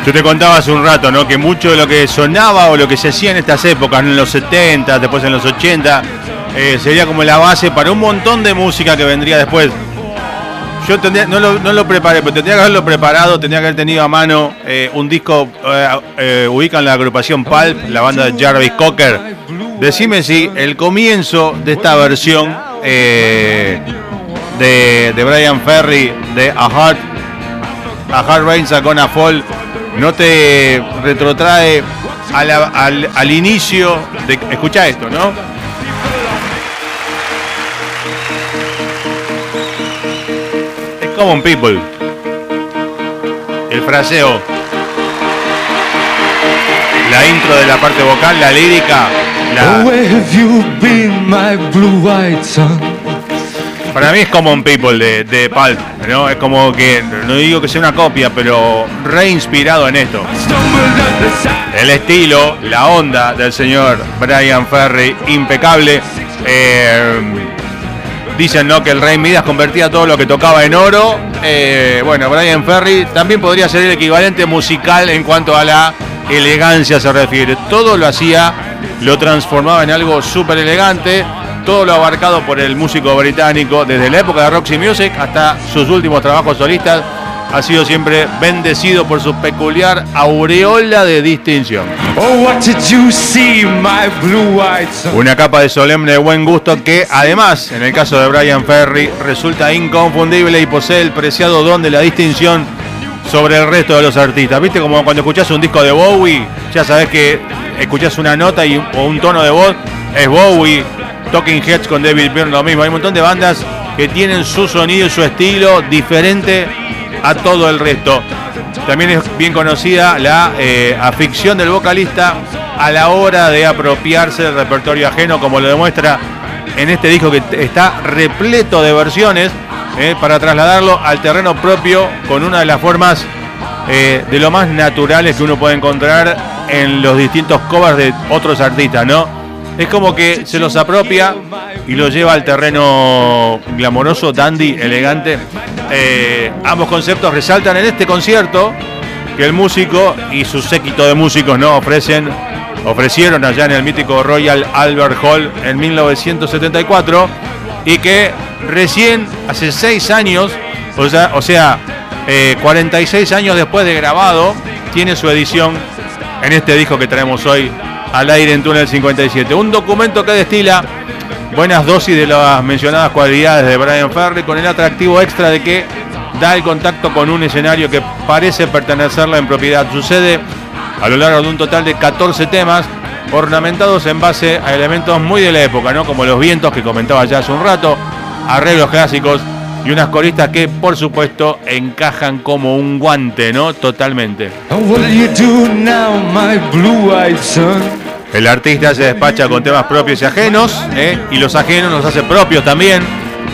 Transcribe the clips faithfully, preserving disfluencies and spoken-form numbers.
Yo te contaba hace un rato, ¿no? Que mucho de lo que sonaba o lo que se hacía en estas épocas, en los setenta, después en los ochenta, eh, sería como la base para un montón de música que vendría después. Yo tendría, no, lo, no lo preparé, pero tendría que haberlo preparado, tendría que haber tenido a mano eh, un disco, eh, eh, ubican la agrupación Pulp, la banda de Jarvis Cocker. Decime si el comienzo de esta versión eh, de, de Bryan Ferry, de A Hard, A Hard Rain's Gonna Fall, no te retrotrae a la, al, al inicio de... Escuchá esto, ¿no? Es Common People. El fraseo. La intro de la parte vocal, la lírica. La... Where have you been, my blue-eyed son? Para mí es Common People de, de Pulp, ¿no? Es como que, no digo que sea una copia, pero reinspirado en esto. El estilo, la onda del señor Bryan Ferry, impecable. Eh, dicen, ¿no?, que el Rey Midas convertía todo lo que tocaba en oro. Eh, bueno, Bryan Ferry también podría ser el equivalente musical en cuanto a la elegancia se refiere. Todo lo hacía, lo transformaba en algo súper elegante. Todo lo abarcado por el músico británico desde la época de Roxy Music hasta sus últimos trabajos solistas. Ha sido siempre bendecido por su peculiar aureola de distinción. Oh, what did you see, my blue-eyed son? Una capa de solemne buen gusto que, además, en el caso de Bryan Ferry, resulta inconfundible y posee el preciado don de la distinción sobre el resto de los artistas. ¿Viste? Como cuando escuchás un disco de Bowie, ya sabés que escuchás una nota y, o un tono de voz, es Bowie. Talking Heads con David Byrne, lo mismo. Hay un montón de bandas que tienen su sonido y su estilo diferente a todo el resto. También es bien conocida la eh, afición del vocalista a la hora de apropiarse del repertorio ajeno, como lo demuestra en este disco que está repleto de versiones eh, para trasladarlo al terreno propio con una de las formas eh, de lo más naturales que uno puede encontrar en los distintos covers de otros artistas, ¿no? Es como que se los apropia y los lleva al terreno glamoroso, dandy, elegante. Eh, ambos conceptos resaltan en este concierto que el músico y su séquito de músicos no ofrecen, ofrecieron allá en el mítico Royal Albert Hall en mil novecientos setenta y cuatro y que recién hace seis años, o sea, o sea eh, cuarenta y seis años después de grabado, tiene su edición en este disco que traemos hoy al aire en Túnel cincuenta y siete. Un documento que destila buenas dosis de las mencionadas cualidades de Bryan Ferry, con el atractivo extra de que da el contacto con un escenario que parece pertenecerle en propiedad. Sucede a lo largo de un total de catorce temas, ornamentados en base a elementos muy de la época, ¿no? Como los vientos que comentaba ya hace un rato, arreglos clásicos y unas coristas que, por supuesto, encajan como un guante, ¿no? Totalmente. What do you do now, my blue-eyed son? El artista se despacha con temas propios y ajenos, ¿eh? Y los ajenos los hace propios también.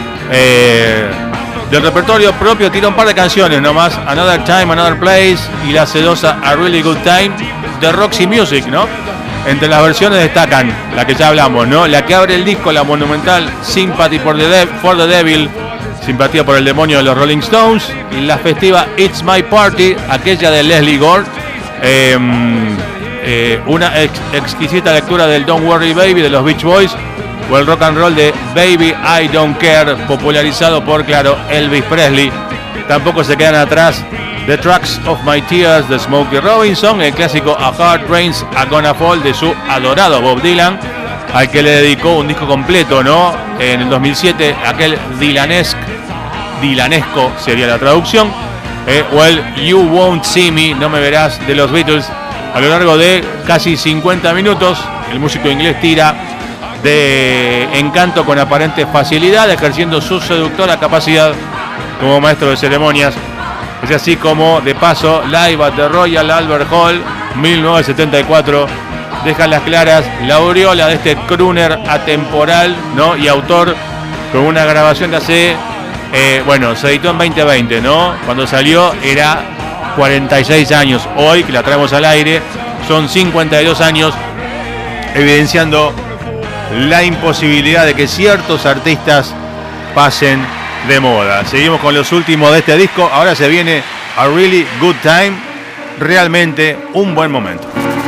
Eh, del repertorio propio tira un par de canciones nomás, Another Time, Another Place y la sedosa A Really Good Time de Roxy Music, ¿no? Entre las versiones destacan la que ya hablamos, ¿no? La que abre el disco, la monumental Sympathy for the, De- for the Devil, Simpatía por el Demonio de los Rolling Stones, y la festiva It's My Party, aquella de Leslie Gore. Eh, Eh, una ex, exquisita lectura del Don't Worry Baby de los Beach Boys, o el rock and roll de Baby I Don't Care, popularizado por, claro, Elvis Presley. Tampoco se quedan atrás The Tracks of My Tears de Smokey Robinson, el clásico A Hard Rain's Gonna Fall de su adorado Bob Dylan, al que le dedicó un disco completo, ¿no? En el dos mil siete, aquel Dylanesque, Dylanesco sería la traducción, eh, o el You Won't See Me, No Me Verás de los Beatles. A lo largo de casi cincuenta minutos, el músico inglés tira de encanto con aparente facilidad, ejerciendo su seductora capacidad como maestro de ceremonias. Es así como, de paso, Live at the Royal Albert Hall, mil novecientos setenta y cuatro, deja las claras la aureola de este crooner atemporal, ¿no? Y autor, con una grabación de hace, eh, bueno, se editó en veinte veinte, ¿no? Cuando salió era cuarenta y seis años. Hoy, que la traemos al aire, son cincuenta y dos años, evidenciando la imposibilidad de que ciertos artistas pasen de moda. Seguimos con los últimos de este disco. Ahora se viene A Really Good Time realmente un buen momento.